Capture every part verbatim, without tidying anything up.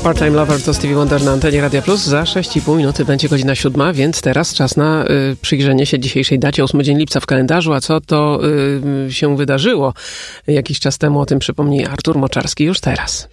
Part-Time Lover to Stevie Wonder na antenie Radia Plus. Za sześć i pół minuty będzie godzina siódma, więc teraz czas na y, przyjrzenie się dzisiejszej dacie, ósmy dzień lipca w kalendarzu. A co to y, się wydarzyło jakiś czas temu, o tym przypomni Artur Moczarski już teraz.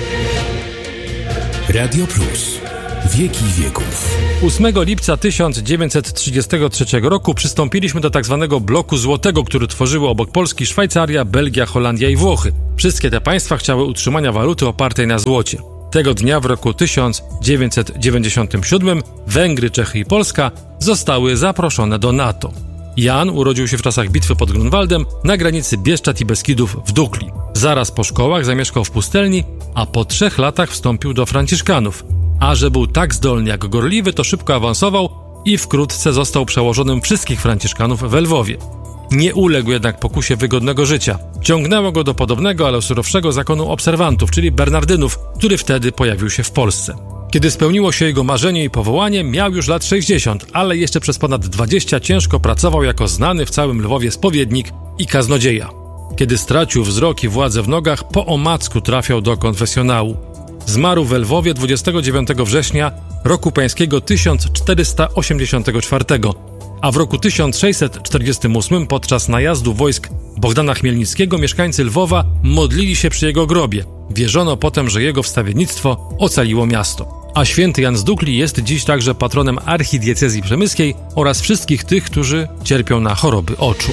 Radio Plus. Wieki wieków. ósmego lipca tysiąc dziewięćset trzydziestego trzeciego roku przystąpiliśmy do tak zwanego bloku złotego, który tworzyły obok Polski Szwajcaria, Belgia, Holandia i Włochy. Wszystkie te państwa chciały utrzymania waluty opartej na złocie. Tego dnia w roku tysiąc dziewięćset dziewięćdziesiątym siódmym Węgry, Czechy i Polska zostały zaproszone do NATO. Jan urodził się w czasach bitwy pod Grunwaldem na granicy Bieszczad i Beskidów w Dukli. Zaraz po szkołach zamieszkał w pustelni, a po trzech latach wstąpił do Franciszkanów. A że był tak zdolny jak gorliwy, to szybko awansował i wkrótce został przełożonym wszystkich Franciszkanów we Lwowie. Nie uległ jednak pokusie wygodnego życia. Ciągnęło go do podobnego, ale surowszego zakonu obserwantów, czyli Bernardynów, który wtedy pojawił się w Polsce. Kiedy spełniło się jego marzenie i powołanie, miał już lat sześćdziesiąt, ale jeszcze przez ponad dwadzieścia ciężko pracował jako znany w całym Lwowie spowiednik i kaznodzieja. Kiedy stracił wzrok i władzę w nogach, po omacku trafiał do konfesjonału. Zmarł w Lwowie dwudziestego dziewiątego września roku pańskiego tysiąc czterysta osiemdziesiątego czwartego, a w roku tysiąc sześćset czterdziestym ósmym podczas najazdu wojsk Bogdana Chmielnickiego mieszkańcy Lwowa modlili się przy jego grobie. Wierzono potem, że jego wstawiennictwo ocaliło miasto. A święty Jan z Dukli jest dziś także patronem archidiecezji przemyskiej oraz wszystkich tych, którzy cierpią na choroby oczu.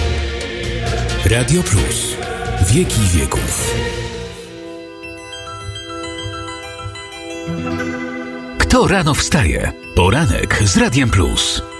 Radio Plus. Wieki wieków. Kto rano wstaje? Poranek z Radiem Plus.